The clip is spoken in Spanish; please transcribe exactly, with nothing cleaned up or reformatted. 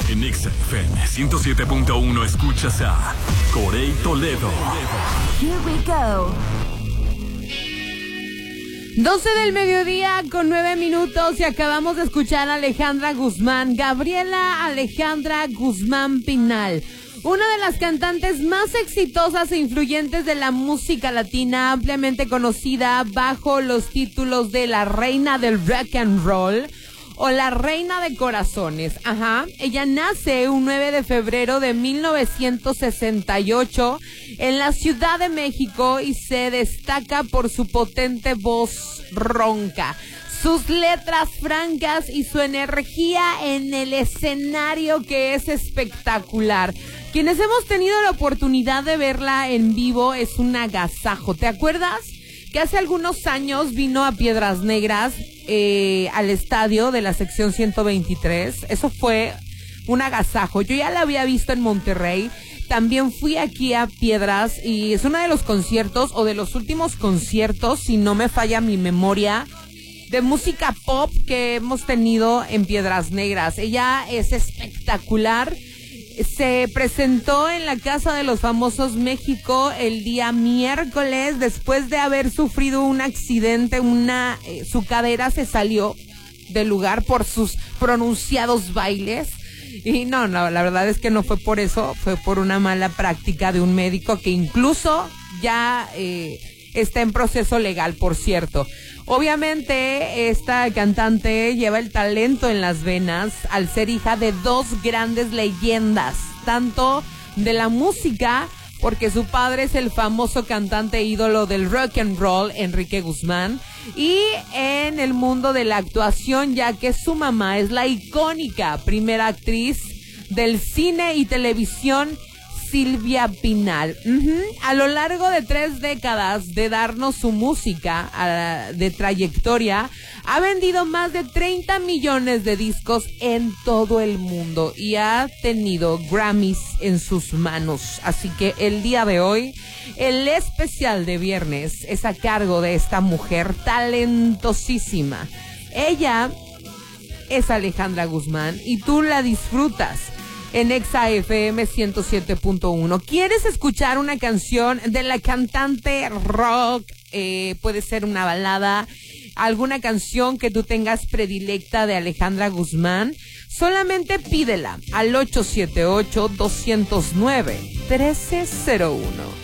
En Exa F M ciento siete punto uno escuchas a Corey Toledo. Here we go. doce del mediodía con nueve minutos y acabamos de escuchar a Alejandra Guzmán, Gabriela Alejandra Guzmán Pinal. Una de las cantantes más exitosas e influyentes de la música latina, ampliamente conocida bajo los títulos de la reina del rock and roll o la reina de corazones. Ajá. Ella nace un nueve de febrero de mil novecientos sesenta y ocho en la Ciudad de México y se destaca por su potente voz ronca, sus letras francas y su energía en el escenario, que es espectacular. Quienes hemos tenido la oportunidad de verla en vivo, es un agasajo. ¿Te acuerdas que hace algunos años vino a Piedras Negras, eh, al estadio de la sección ciento veintitrés? Eso fue un agasajo. Yo ya la había visto en Monterrey. También fui aquí a Piedras y es uno de los conciertos, o de los últimos conciertos, si no me falla mi memoria, de música pop que hemos tenido en Piedras Negras. Ella es espectacular. Se presentó en la Casa de los Famosos México el día miércoles después de haber sufrido un accidente. Una eh, su cadera se salió del lugar por sus pronunciados bailes. Y no, no, la verdad es que no fue por eso, fue por una mala práctica de un médico que incluso ya eh, está en proceso legal, por cierto. Obviamente, esta cantante lleva el talento en las venas al ser hija de dos grandes leyendas, tanto de la música, porque su padre es el famoso cantante ídolo del rock and roll, Enrique Guzmán, y en el mundo de la actuación, ya que su mamá es la icónica primera actriz del cine y televisión, Silvia Pinal. Uh-huh. A lo largo de tres décadas de darnos su música uh, de trayectoria, ha vendido más de treinta millones de discos en todo el mundo y ha tenido Grammys en sus manos. Así que el día de hoy, el especial de viernes es a cargo de esta mujer talentosísima. Ella es Alejandra Guzmán y tú la disfrutas en Exa F M ciento siete punto uno. ¿Quieres escuchar una canción de la cantante rock? Eh, puede ser una balada, alguna canción que tú tengas predilecta de Alejandra Guzmán. Solamente pídela al ocho siete ocho, dos cero nueve, uno tres cero uno.